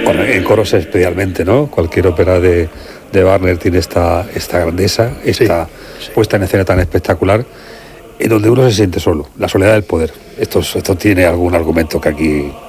Bueno, en coros especialmente, ¿no? Cualquier ópera de Wagner tiene esta grandeza, esta puesta en escena tan espectacular, en donde uno se siente solo, la soledad del poder. Esto tiene algún argumento que aquí